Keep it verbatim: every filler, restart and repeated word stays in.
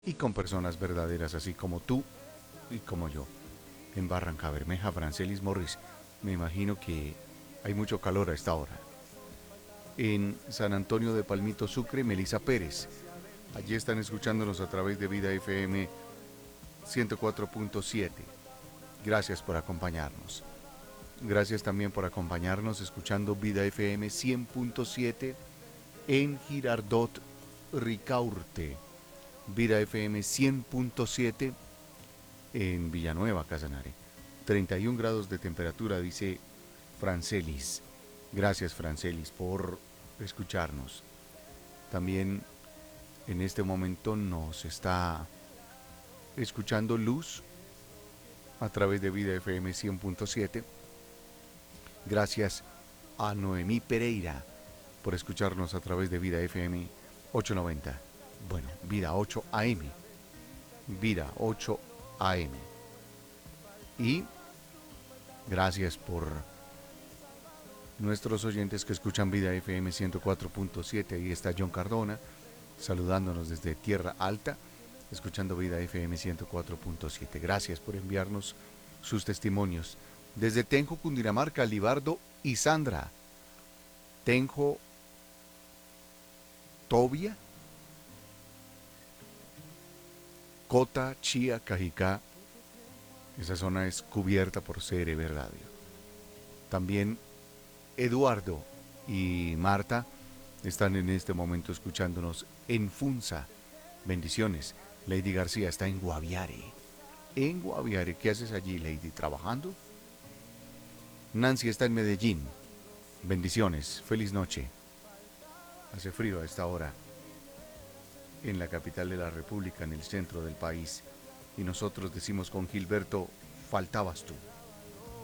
y con personas verdaderas así como tú y como yo. En Barranca Bermeja, Francelis Morris, me imagino que hay mucho calor a esta hora. En San Antonio de Palmito Sucre, Melisa Pérez. Allí están escuchándonos a través de Vida F M ciento cuatro punto siete. Gracias por acompañarnos. Gracias también por acompañarnos escuchando Vida F M cien punto siete en Girardot, Ricaurte. Vida F M cien punto siete en Villanueva, Casanare. treinta y un grados de temperatura, dice Francelis. Gracias, Francelis, por escucharnos. También en este momento nos está escuchando Luz a través de Vida F M cien punto siete. Gracias a Noemí Pereira por escucharnos a través de Vida F M ochocientos noventa. Bueno, Vida ocho A M. Vida ocho A M. Y gracias por nuestros oyentes que escuchan Vida F M ciento cuatro punto siete. Ahí está John Cardona saludándonos desde Tierra Alta, escuchando Vida F M ciento cuatro punto siete. Gracias por enviarnos sus testimonios. Desde Tenjo, Cundinamarca, Libardo y Sandra. Tenjo, Tobia, Cota, Chía, Cajicá. Esa zona es cubierta por C R B Radio. También Eduardo y Marta están en este momento escuchándonos en Funza. Bendiciones. Lady García está en Guaviare. En Guaviare, ¿qué haces allí, Lady? ¿Trabajando? Nancy está en Medellín. Bendiciones. Feliz noche. Hace frío a esta hora en la capital de la República, en el centro del país. Y nosotros decimos con Gilberto, faltabas tú.